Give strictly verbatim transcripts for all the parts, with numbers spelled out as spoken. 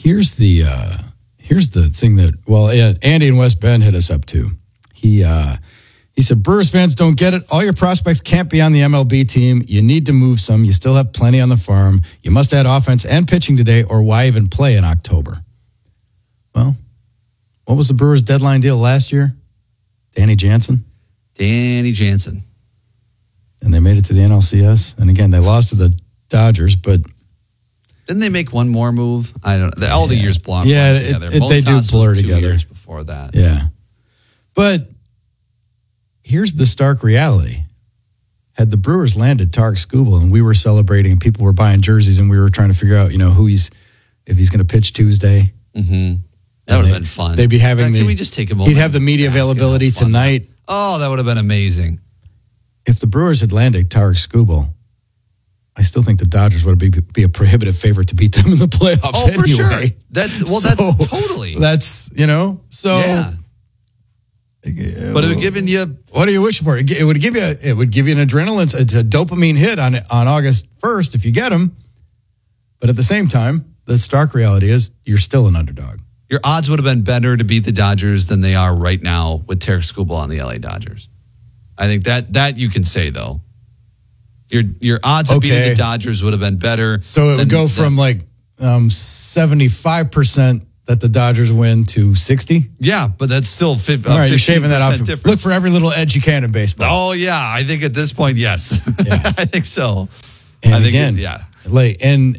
Here's the uh, here's the thing that, well, Andy in West Bend hit us up too. He uh, he said, Brewers fans don't get it. All your prospects can't be on the M L B team. You need to move some. You still have plenty on the farm. You must add offense and pitching today, or why even play in October? Well, what was the Brewers' deadline deal last year? Danny Jansen? Danny Jansen. And they made it to the N L C S. And again, they lost to the Dodgers, but... Didn't they make one more move? I don't know. All the yeah. years belong yeah, together. It, it, they do blur together. Years before that. Yeah. But here's the stark reality. Had the Brewers landed Tarik Skubal and we were celebrating and people were buying jerseys and we were trying to figure out, you know, who he's, if he's going to pitch Tuesday. Mm-hmm. That would have been fun. They'd be having Can the, we just take a moment? He'd have the media availability tonight. Oh, that would have been amazing. If the Brewers had landed Tarik Skubal, I still think the Dodgers would be, be a prohibitive favorite to beat them in the playoffs oh, anyway. For sure. That's, well, so, that's totally. That's, you know, so. Yeah. But it would give you. What do you wish for? It would give you. It would give you an adrenaline. It's a dopamine hit on on August first if you get them. But at the same time, the stark reality is you're still an underdog. Your odds would have been better to beat the Dodgers than they are right now with Tarik Skubal on the L A Dodgers. I think that that you can say though. Your your odds of okay. beating the Dodgers would have been better. So it would go from than, like um, seventy-five percent that the Dodgers win to sixty? Yeah, but that's still fifty. All right, you're shaving that off. Difference. Look for every little edge you can in baseball. Oh, yeah. I think at this point, yes. Yeah. I think so. And I think again, it, yeah. Like, and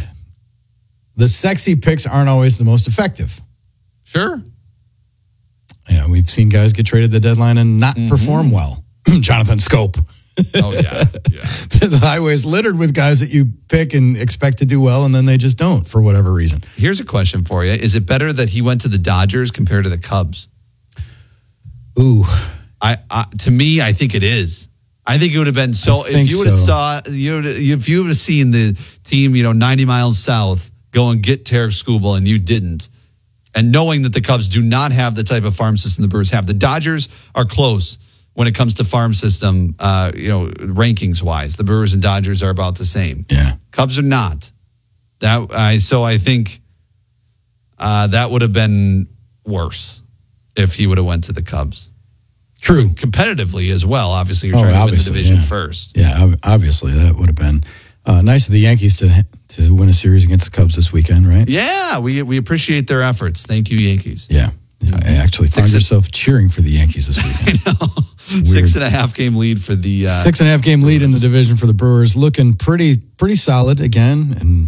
the sexy picks aren't always the most effective. Sure. Yeah, we've seen guys get traded at the deadline and not mm-hmm. perform well. Jonathan Scope. Oh, yeah. yeah. The highway is littered with guys that you pick and expect to do well, and then they just don't for whatever reason. Here's a question for you. Is it better that he went to the Dodgers compared to the Cubs? Ooh. I, I to me, I think it is. I think it would have been so. If you would have so. saw, you would, if you would have seen the team, you know, ninety miles south go and get Tarik Skubal and you didn't, and knowing that the Cubs do not have the type of farm system the Brewers have, the Dodgers are close when it comes to farm system, uh, you know, rankings wise. The Brewers and Dodgers are about the same. Yeah, Cubs are not. That I so I think uh, that would have been worse if he would have went to the Cubs. True, competitively as well. Obviously, you're oh, trying to win the division yeah. first. Yeah, obviously that would have been uh, nice of the Yankees to to win a series against the Cubs this weekend, right? Yeah, we we appreciate their efforts. Thank you, Yankees. Yeah. I actually found Six yourself and, cheering for the Yankees this weekend. I know. Weird. Six and a half game lead for the... Uh, Six and a half game lead in the division for the Brewers. Looking pretty pretty solid again. And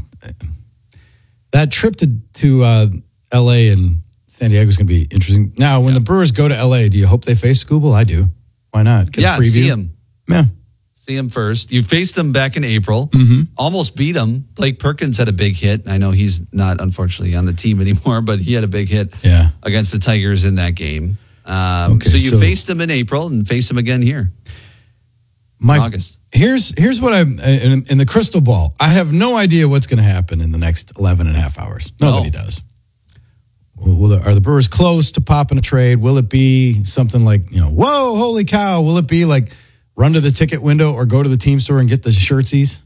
that trip to, to uh, L A and San Diego is going to be interesting. Now, when yeah. the Brewers go to L A, do you hope they face Skubal? I do. Why not? Get yeah, a preview. see him. Yeah. See him first. You faced him back in April. Mm-hmm. Almost beat him. Blake Perkins had a big hit. I know he's not, unfortunately, on the team anymore, but he had a big hit yeah. against the Tigers in that game. Um, okay, so you so faced him in April and face him again here my, in August. Here's here's what I'm, in, in the crystal ball, I have no idea what's going to happen in the next eleven and a half hours. Nobody no. does. Will the, are the Brewers close to popping a trade? Will it be something like, you know, whoa, holy cow? Will it be like run to the ticket window or go to the team store and get the shirtsies?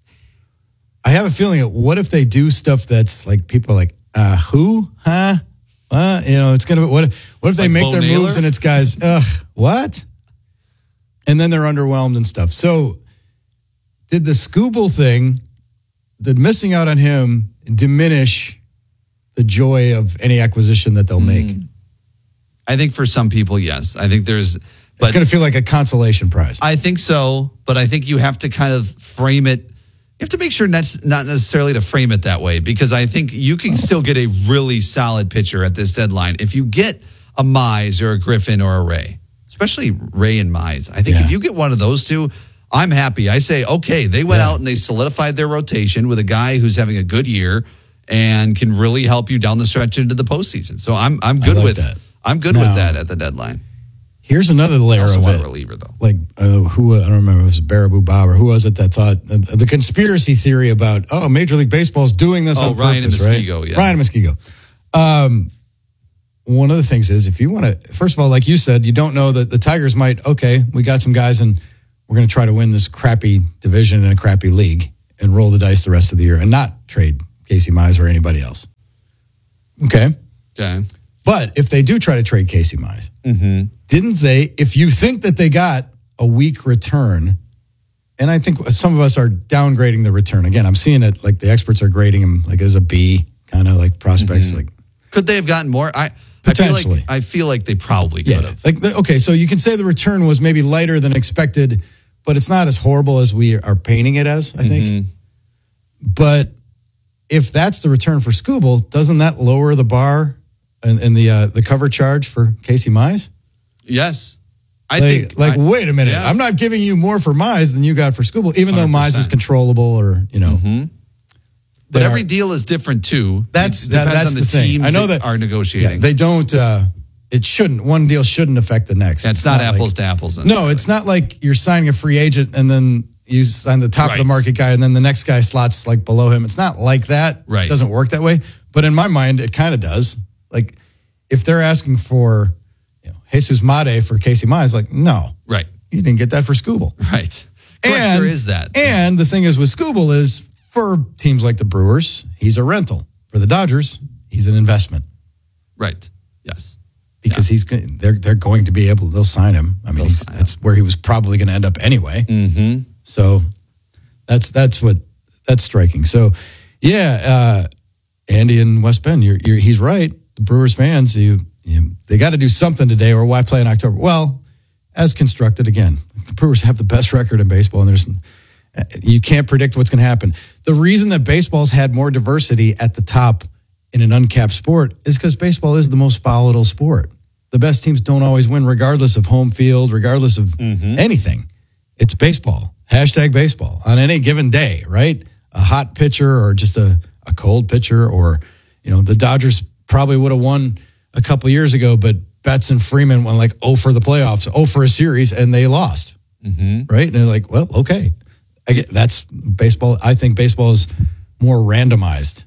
I have a feeling that what if they do stuff that's like people are like, uh, who? Huh? Uh, you know, it's going to, what if, what if they like make Bo their Naylor? moves and it's guys, ugh, what? And then they're underwhelmed and stuff. So did the Skubal thing, did missing out on him diminish the joy of any acquisition that they'll make? Mm. I think for some people, yes. I think there's... But it's going to feel like a consolation prize. I think so, but I think you have to kind of frame it. You have to make sure not, not necessarily to frame it that way, because I think you can still get a really solid pitcher at this deadline. If you get a Mize or a Griffin or a Ray, especially Ray and Mize, I think yeah. if you get one of those two, I'm happy. I say, okay, they went yeah. out and they solidified their rotation with a guy who's having a good year and can really help you down the stretch into the postseason. So I'm I'm good like with that. I'm good now, with that at the deadline. Here's another layer also of want it. A reliever, though. Like, uh, who, I don't remember if it was Baraboo Bob or who was it that thought, uh, the conspiracy theory about, oh, Major League Baseball is doing this oh, on Ryan purpose, Muskego, right? Yeah. Ryan Muskego. Um, one of the things is, if you want to, first of all, like you said, you don't know that the Tigers might, okay, we got some guys and we're going to try to win this crappy division in a crappy league and roll the dice the rest of the year and not trade Casey Mize or anybody else. Okay. Okay. But if they do try to trade Casey Mize, Mm-hmm. didn't they, if you think that they got a weak return, and I think some of us are downgrading the return. Again, I'm seeing it like the experts are grading him like as a B, kind of like prospects. Mm-hmm. Like Could they have gotten more? I Potentially. I feel like, I feel like they probably could yeah, have. like the, okay, so you can say the return was maybe lighter than expected, but it's not as horrible as we are painting it as, I think. Mm-hmm. But if that's the return for Skubal, doesn't that lower the bar and, and the uh, the cover charge for Casey Mize? Yes. I like, think. Like, I, wait a minute. yeah. I'm not giving you more for Mize than you got for Skubal, even though Mize is controllable or, you know. Mm-hmm. But are, every deal is different, too. That's it that, depends that's on the, the thing. teams I know that, that are negotiating. Yeah, they don't, uh, it shouldn't, one deal shouldn't affect the next. That's it's not, not apples like, to apples. No, it's not like you're signing a free agent and then you sign the top Right. of the market guy and then the next guy slots like below him. It's not like that. Right. It doesn't work that way. But in my mind, it kind of does. Like if they're asking for, you know, Jesus Made for Casey Mize, like, no. Right. You didn't get that for Skubal. Right. Correct, And there is that. And the thing is with Skubal is for teams like the Brewers, he's a rental. For the Dodgers, he's an investment. Right. Yes. Because yeah. he's they're they're going to be able they'll sign him. I mean, he's, that's him. Where he was probably going to end up anyway. Mm-hmm. So that's that's what that's striking. So yeah, uh, Andy and West Bend, you're, you're he's right. The Brewers fans, you, you they got to do something today, or why play in October? Well, as constructed again, the Brewers have the best record in baseball, and there's you can't predict what's going to happen. The reason that baseball's had more diversity at the top in an uncapped sport is because baseball is the most volatile sport. The best teams don't always win, regardless of home field, regardless of mm-hmm. anything. It's baseball. Hashtag baseball on any given day, right? A hot pitcher or just a, a cold pitcher, or, you know, the Dodgers probably would have won a couple years ago, but Betts and Freeman went like oh for the playoffs, oh for a series, and they lost, mm-hmm. right? And they're like, well, okay. I get, that's baseball. I think baseball is more randomized.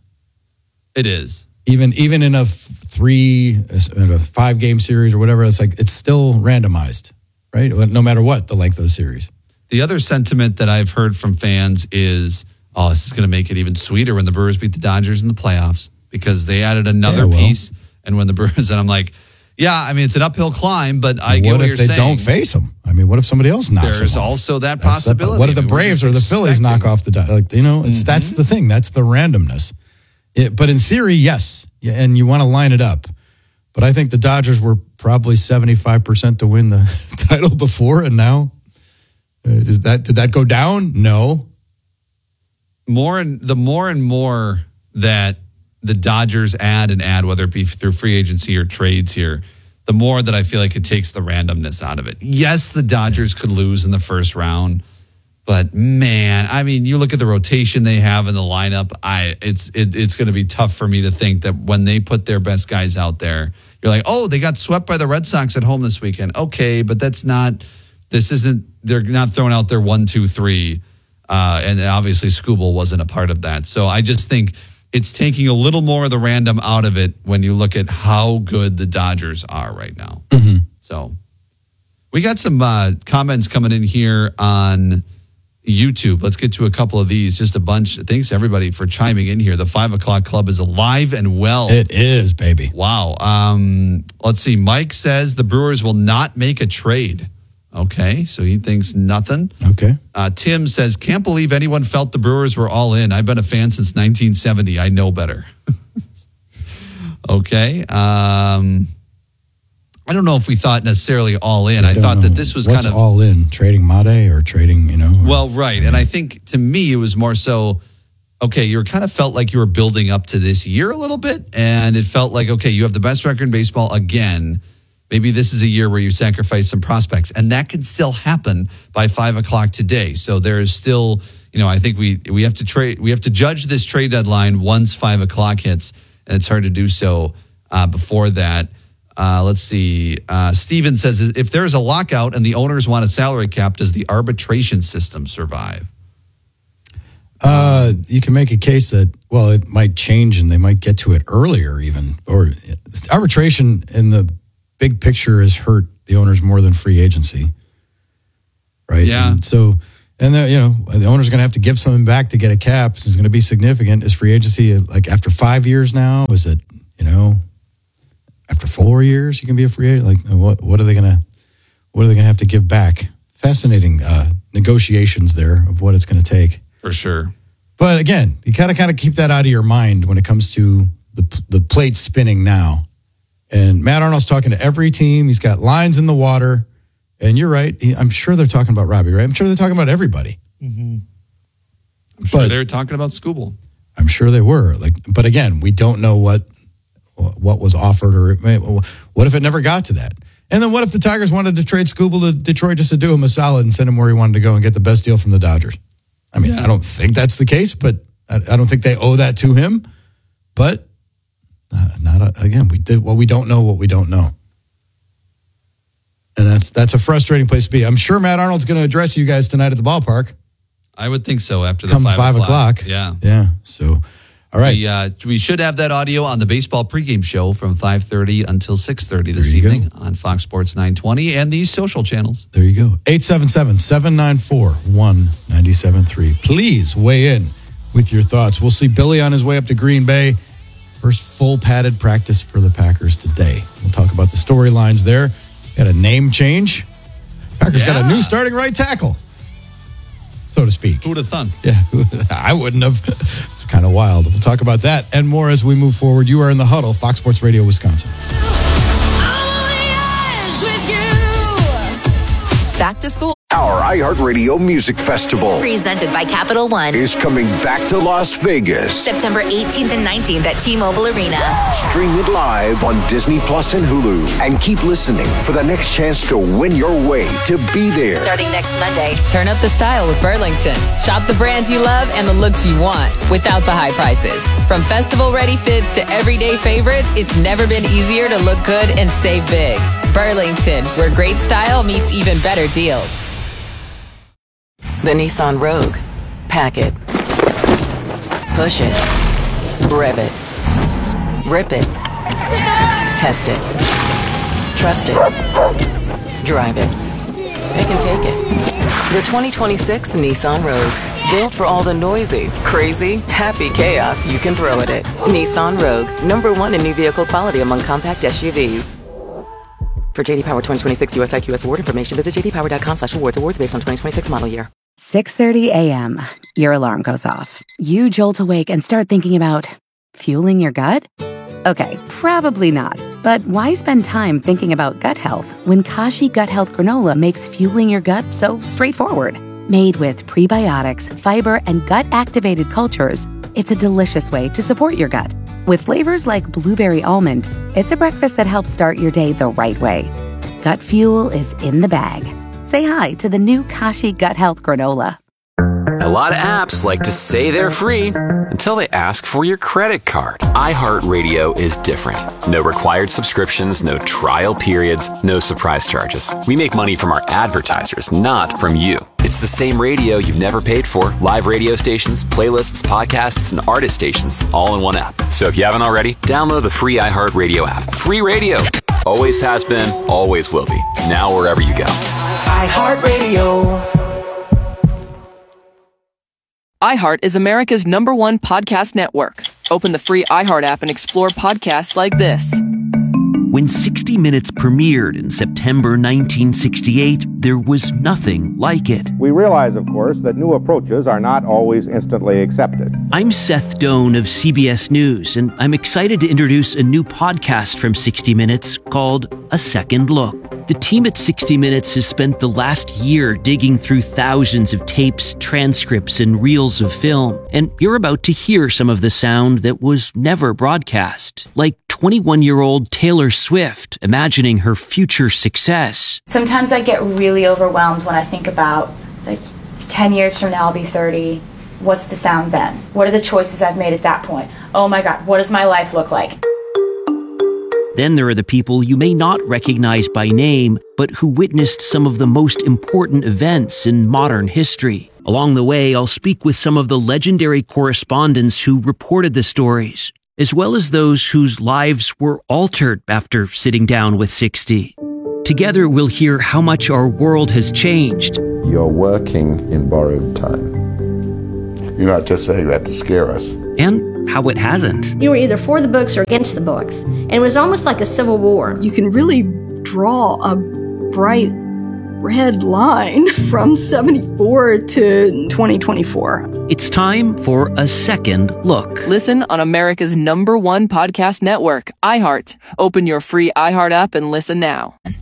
It is. Even even in a three, in a five game series or whatever, it's like it's still randomized, right? No matter what the length of the series. The other sentiment that I've heard from fans is, oh, this is going to make it even sweeter when the Brewers beat the Dodgers in the playoffs because they added another yeah, well, piece. And when the Brewers, and I'm like, yeah, I mean, it's an uphill climb, but I get what, what you're saying. What if they don't face them? I mean, what if somebody else knocks There's them off? also that that's possibility. That, what if the Braves or the Phillies knock off the Dodgers? Like, you know, it's mm-hmm. that's the thing. That's the randomness. It, but in theory, yes, yeah, and you want to line it up. But I think the Dodgers were probably seventy-five percent to win the title before, and now uh, is that did that go down? No. More and the more and more that the Dodgers add and add, whether it be through free agency or trades here, the more that I feel like it takes the randomness out of it. Yes, the Dodgers could lose in the first round, but man, I mean, you look at the rotation they have in the lineup. I it's it, it's going to be tough for me to think that when they put their best guys out there, you're like, oh, they got swept by the Red Sox at home this weekend. Okay, but that's not. This isn't. They're not throwing out their one, two, three, uh, and obviously Skubal wasn't a part of that. So I just think it's taking a little more of the random out of it when you look at how good the Dodgers are right now. Mm-hmm. So we got some uh, comments coming in here on YouTube. Let's get to a couple of these. Just a bunch. Thanks everybody for chiming in here. The five o'clock club is alive and well. It is, baby. Wow. Um, let's see. Mike says the Brewers will not make a trade. Okay, so he thinks nothing. Okay. Uh, Tim says, can't believe anyone felt the Brewers were all in. I've been a fan since nineteen seventy. I know better. Okay. Um, I don't know if we thought necessarily all in. I, I thought know. that this was What's kind of all in, trading Made or trading, you know. Or, well, right. And I think to me, it was more so, okay, you kind of felt like you were building up to this year a little bit. And it felt like, okay, you have the best record in baseball again. Maybe this is a year where you sacrifice some prospects, and that can still happen by five o'clock today. So there's still, you know, I think we we have to trade, we have to judge this trade deadline once five o'clock hits, and it's hard to do so uh, before that. Uh, let's see. Uh, Steven says, if there's a lockout and the owners want a salary cap, does the arbitration system survive? Uh, you can make a case that, well, it might change and they might get to it earlier even, or arbitration in the big picture has hurt the owners more than free agency, right? Yeah. And so, and the, you know, the owner's going to have to give something back to get a cap. It's going to be significant. Is free agency like after five years now? Is it, You know, after four years, you can be a free agent. Like, what what are they gonna what are they gonna have to give back? Fascinating uh, negotiations there of what it's going to take for sure. But again, you kind of kind of keep that out of your mind when it comes to the the plate spinning now. And Matt Arnold's talking to every team. He's got lines in the water. And you're right. He, I'm sure they're talking about Robbie, right? I'm sure they're talking about everybody. Mm-hmm. I'm sure but they're talking about Skubal. I'm sure they were. Like, but again, we don't know what what was offered, or what if it never got to that? And then what if the Tigers wanted to trade Skubal to Detroit just to do him a solid and send him where he wanted to go and get the best deal from the Dodgers? I mean, yeah. I don't think that's the case, but I, I don't think they owe that to him. But uh, not a, again, we did well. We don't know what we don't know. And that's that's a frustrating place to be. I'm sure Matt Arnold's going to address you guys tonight at the ballpark. I would think so after the Come five, five o'clock. o'clock. Yeah. Yeah. So, all right. We, uh, we should have that audio on the baseball pregame show from five thirty until six thirty this evening go. on Fox Sports nine twenty and these social channels. There you go. eight seven seven, seven nine four, one nine seven three. Please weigh in with your thoughts. We'll see Billy on his way up to Green Bay. First full padded practice for the Packers today. We'll talk about the storylines there. Got a name change. Packers yeah. got a new starting right tackle, so to speak. Who would have thunk? Yeah, I wouldn't have. It's kind of wild. We'll talk about that and more as we move forward. You are in the huddle, Fox Sports Radio, Wisconsin. Back to school. Our iHeartRadio Music Festival, presented by Capital One, is coming back to Las Vegas. September eighteenth and nineteenth at T-Mobile Arena. Stream it live on Disney Plus and Hulu. And keep listening for the next chance to win your way to be there. Starting next Monday. Turn up the style with Burlington. Shop the brands you love and the looks you want without the high prices. From festival-ready fits to everyday favorites, it's never been easier to look good and save big. Burlington, where great style meets even better deals. The Nissan Rogue. Pack it. Push it. Rev it. Rip it. Test it. Trust it. Drive it. Pick and take it. The twenty twenty-six Nissan Rogue. Built for all the noisy, crazy, happy chaos you can throw at it. Nissan Rogue. Number one in new vehicle quality among compact S U Vs. For J D Power twenty twenty-six U S I Q S award information, visit j d power dot com slash awards. Awards based on twenty twenty-six model year. six thirty a.m. Your alarm goes off. You jolt awake and start thinking about fueling your gut? Okay, probably not. But why spend time thinking about gut health when Kashi Gut Health Granola makes fueling your gut so straightforward? Made with prebiotics, fiber, and gut-activated cultures, it's a delicious way to support your gut. With flavors like blueberry almond, it's a breakfast that helps start your day the right way. Gut fuel is in the bag. Say hi to the new Kashi Gut Health Granola. A lot of apps like to say they're free until they ask for your credit card. iHeartRadio is different. No required subscriptions, no trial periods, no surprise charges. We make money from our advertisers, not from you. It's the same radio you've never paid for. Live radio stations, playlists, podcasts, and artist stations all in one app. So if you haven't already, download the free iHeartRadio app. Free radio. Always has been, always will be. Now wherever you go. iHeartRadio. iHeart is America's number one podcast network. Open the free iHeart app and explore podcasts like this. When sixty minutes premiered in September nineteen sixty-eight, there was nothing like it. We realize, of course, that new approaches are not always instantly accepted. I'm Seth Doan of C B S News, and I'm excited to introduce a new podcast from sixty minutes called A Second Look. The team at sixty minutes has spent the last year digging through thousands of tapes, transcripts, and reels of film, and you're about to hear some of the sound that was never broadcast, like twenty-one-year-old Taylor Swift imagining her future success. Sometimes I get really overwhelmed when I think about, like, ten years from now I'll be thirty. What's the sound then? What are the choices I've made at that point? Oh my God, what does my life look like? Then there are the people you may not recognize by name, but who witnessed some of the most important events in modern history. Along the way, I'll speak with some of the legendary correspondents who reported the stories, as well as those whose lives were altered after sitting down with sixty. Together, we'll hear how much our world has changed. You're working in borrowed time. You're not just saying that to scare us. And how it hasn't. You were either for the books or against the books. And it was almost like a civil war. You can really draw a bright red line from seventy-four to twenty twenty-four. It's time for a second look. Listen on America's number one podcast network, iHeart. Open your free iHeart app and listen now.